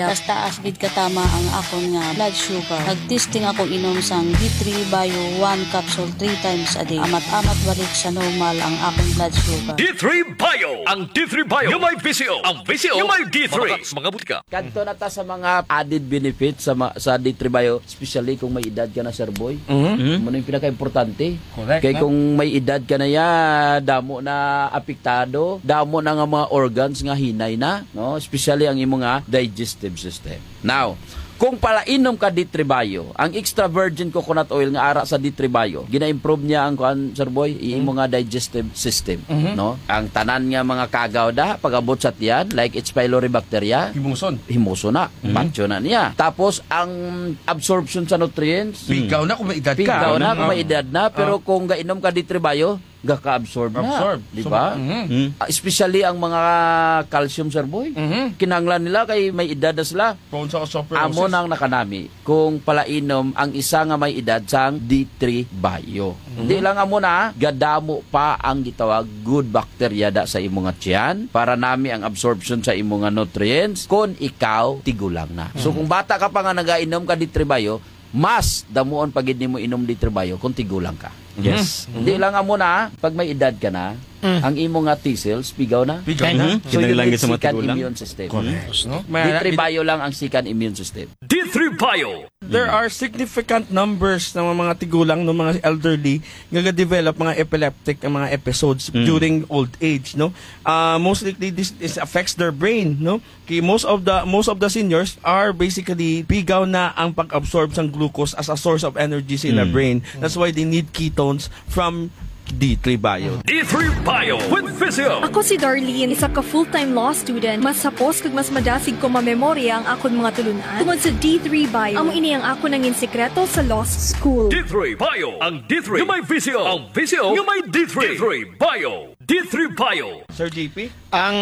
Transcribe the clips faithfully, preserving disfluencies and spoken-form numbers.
Taas-taas gid katama ang akon nga blood sugar. Nag-testing ako inom sang D three Bio one capsule three times a day. Amat-amat balik sa normal ang akong blood sugar. D three Bio! Ang D three Bio, yung may V C O. Ang V C O, yung may D three. Mga butika. Kanto na ta sa mga added benefits sa ma- sa D three Bio, especially kung may edad ka na, Sir Boy. Mm-hmm. Ano yung pinaka-importante? Correct. Kaya na? kung may edad ka na ya, damo na apektado, damo na nga mga organs nga hinay na, no? Especially ang imong nga digestive system. Now, kung palainom ka D three Bio, ang extra virgin coconut oil nga ara sa D three Bio, gina-improve niya ang kuan, Sir Boy, imo nga digestive system, Mhm. no? Ang tanan nga mga kagaw da pag-abot sa tiyan, like H. pylori bacteria, Himuson. himuso na, Mhm. patyo na niya. Tapos ang absorption sa nutrients, Pigaw na kung may edad ka. pigaw na kung Ah. may edad na, pero kung gainom ka D three Bio, gaka-absorb na, Absorb. di So, ba? mhm. Ah, Especially ang mga calcium, Sir Boy. Mhm. Kinanglan nila kay may edad na sila. Prone sa osteoporosis. Amo nang nakanami kung palainom ang isa nga may edad sang D three Bio. Hindi lang amo na, gadamo pa ang gitawag good bacteria da sa imo nga tiyan para nami ang absorption sa imo nga nutrients kung ikaw tigulang na. So kung bata ka pa nga nagainom ka D three Bio, mas damuon pagid nimo inom D three Bio kung tigulang ka. Yes. Hindi lang amo na, pag may edad ka na, ang imo nga T-cells, pigaw na. Pigaw na. Mhm. So you Kinanglan need sa mga second tigulang. immune system. No? D three Bio lang ang second immune system. D three Bio. There are significant numbers ng mga tigulang, ng mga elderly, nga develop mga epileptic ang mga episodes during old age, no? Uh, most likely this, this affects their brain, no? Kay most of the most of the seniors are basically pigaw na ang pag-absorb ng glucose as a source of energy sa ila brain. That's why they need ketones from D three Bio. D three Bio with V C O. Ako si Darlene, isa ka full-time law student. Mas sapos kag mas madasig ko mamemorya ang akon mga tulunan. Tungod sa D three Bio, amo ini ang ako nangin sekreto sa law school. D three Bio. Ang D three, yung may V C O. Ang V C O, yung may D three. D three Bio. D three Bio. Sir J P? Ang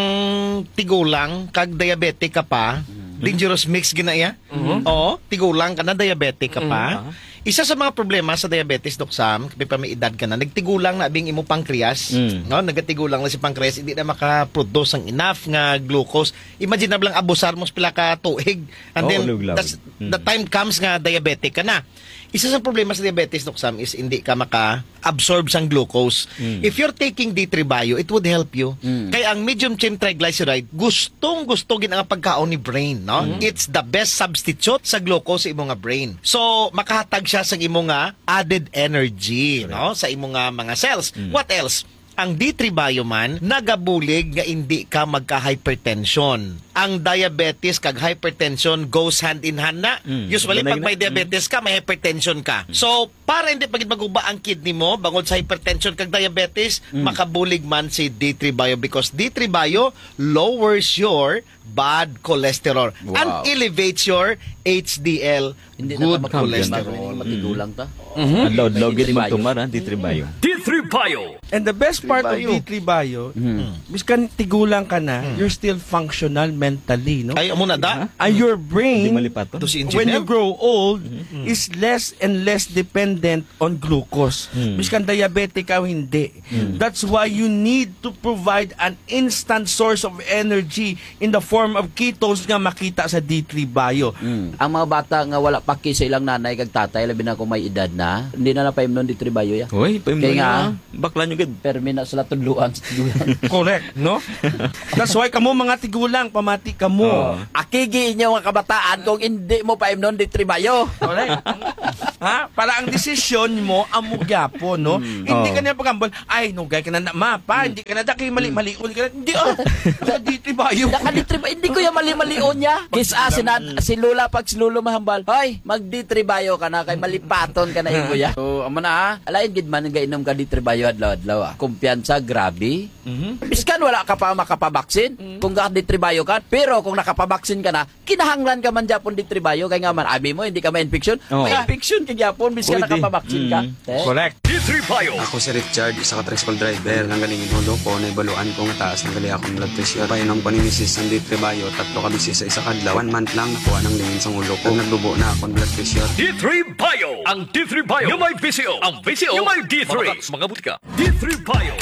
tigulang kag diabetic ka pa, dangerous mix ginaya. Oo, tigulang ka na diabetic ka pa. Isa sa mga problema sa diabetes, Doc Sam, kapag pa may edad ka na, nagtigulang na abing imo pancreas. No, nagatigulang na si pancreas, hindi na makaproduce ang enough nga glucose. Imagine na lang abusar mo sa pila ka tuig. And Oo, then luglaw. that's, the time comes nga diabetic ka na. Isa sa problema sa diabetes, Doc Sam, is hindi ka maka-absorb sang glucose. If you're taking D three Bio, it would help you. Kaya ang medium chain triglyceride, gustong-gusto gin ang pagkaon ni brain, no? It's the best substitute sa glucose sa imo nga brain. So, makahatag siya sa imo nga added energy, no? Sa imo nga mga cells. What else? Ang D three Bio man, nagabulig nga hindi ka magka-hypertension. Ang diabetes kag hypertension goes hand in hand na. Usually, pag may diabetes ka, may hypertension ka. So, para hindi pagit maguba ang kidney mo, bangod sa hypertension kag diabetes, makabulig man si D three Bio because D three Bio lowers your bad cholesterol and elevates your H D L, Hindi good na cholesterol. matigulang ta. Adlaw-adlaw May gid D three Bio. magtumar ha, D three Bio. D three Bio. And the best part of Bio. D three Bio, miskan tigulang ka na, you're still functional mentally, no? Ay, amo na da? And your Di brain, malipat to. To si when you engineer. grow old, is less and less dependent on glucose. Miskan diabetic ka o hindi. That's why you need to provide an instant source of energy in the form of ketones nga makita sa D three Bio. Ang mga bata nga wala paki sa ilang nanay kag tatay, labi na kung may edad na, hindi na napaimnon D three Bio ya. Hoy, paimnon Kaya nga, na. Bakla nyo gid. permi na sila tudluan sa tigulang. Correct, no? That's why kamo mga tigulang, pamati kamo. Akigi inyo mga kabataan kung hindi mo paimnon D three Bio. Correct. Ha? Para ang desisyon mo amo gyapon, no? Hindi Oo. ka na pagambol, ay nugay ka na na mapa, hindi ka na daki mali-mali ka na. Hindi ah. Sa D three Bio. Naka D three Bio, hindi ko yung mali-malion niya. Kisa sinad, si Lula pag si Lulo mahambal, hoy, mag D three Bio ka na, kay malipaton ka na imo ya. So, amo na ha, alain gid man nga inom ka D three Bio adlaw-adlaw ah. Kumpiyansa, grabe. Biskan wala ka pa makapabaksin, kung ka D three Bio ka, pero kung nakapabaksin ka na, kinahanglan ka man Japon D three Bio, kay nga man, abi mo, hindi ka ma-infection. Oo. May infection kay Japon, biskan Pwede. nakapabaksin ka. Mm. Eh? Correct. D three Bio. Ako si Richard, isa ka tricycle driver. Nanggalingin hulo ko, naibaluan ko nga taas ng gali akong blood pressure. Painong paninisis ng D three Bio, tatlo ka bisis sa isa kadlaw. One month lang nakuha ng lingin sa ulo ko. Nagdubo na akong blood pressure. D three Bio. Ang D three Bio, yung may V C O. Ang V C O, yung may D three. Mga butika. D three Bio.